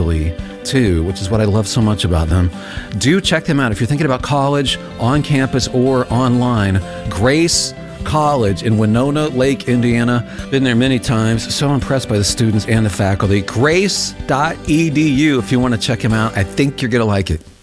virtually too, which is what I love so much about them. Do check them out if you're thinking about college on campus or online. Grace College in Winona Lake, Indiana. Been there many times. So impressed by the students and the faculty. Grace.edu if you want to check them out. I think you're going to like it.